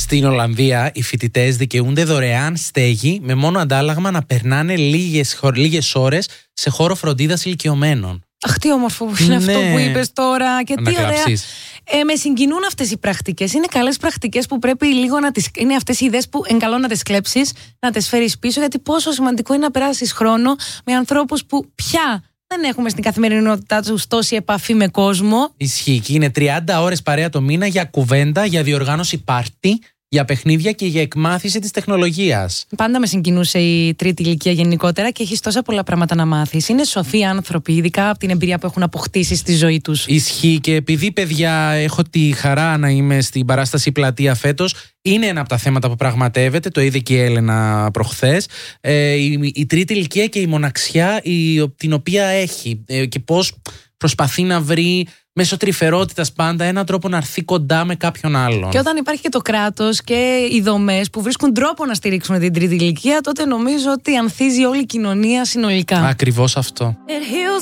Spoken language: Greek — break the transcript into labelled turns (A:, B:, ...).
A: Στην Ολλανδία, οι φοιτητές δικαιούνται δωρεάν στέγη με μόνο αντάλλαγμα να περνάνε λίγες ώρες σε χώρο φροντίδας ηλικιωμένων.
B: Αχ, τι όμορφο που είναι αυτό που είπες τώρα. Και τι ωραία. Με συγκινούν αυτές οι πρακτικές. Είναι καλές πρακτικές που πρέπει λίγο να τις. Είναι αυτές οι ιδέες που είναι καλό να τις κλέψεις, να τις φέρεις πίσω, γιατί πόσο σημαντικό είναι να περάσεις χρόνο με ανθρώπους που πια δεν έχουμε στην καθημερινότητά τους τόση επαφή με κόσμο.
A: Ισχύει. Και είναι 30 ώρες παρέα το μήνα για κουβέντα, για διοργάνωση πάρτι, για παιχνίδια και για εκμάθηση της τεχνολογίας.
B: Πάντα με συγκινούσε η τρίτη ηλικία γενικότερα και έχεις τόσα πολλά πράγματα να μάθεις. Είναι σοφοί άνθρωποι, ειδικά από την εμπειρία που έχουν αποκτήσει στη ζωή τους.
A: Ισχύει, και επειδή, παιδιά, έχω τη χαρά να είμαι στην παράσταση Πλατεία φέτος, είναι ένα από τα θέματα που πραγματεύεται, το είδε και η Έλενα προχθές, η τρίτη ηλικία και η μοναξιά την οποία έχει και πώς προσπαθεί να βρει μέσω τρυφερότητας πάντα έναν τρόπο να έρθει κοντά με κάποιον άλλον.
B: Και όταν υπάρχει και το κράτος και οι δομές που βρίσκουν τρόπο να στηρίξουν την τρίτη ηλικία, τότε νομίζω ότι ανθίζει όλη η κοινωνία συνολικά.
A: Ακριβώς αυτό.